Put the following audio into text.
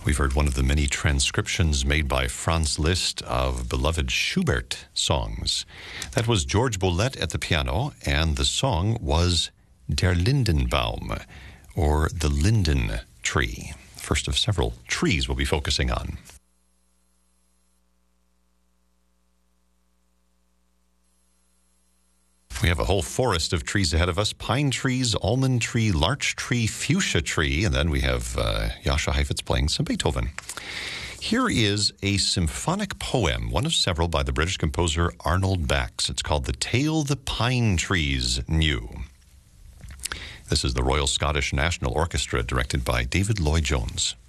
We've heard one of the many transcriptions made by Franz Liszt of beloved Schubert songs. That was George Boulez at the piano, and the song was Der Lindenbaum, or the linden tree. First of several trees we'll be focusing on. We have a whole forest of trees ahead of us. Pine trees, almond tree, larch tree, fuchsia tree, and then we have Jascha Heifetz playing some Beethoven. Here is a symphonic poem, one of several by the British composer Arnold Bax. It's called The Tale the Pine Trees Knew. This is the Royal Scottish National Orchestra, directed by David Lloyd-Jones.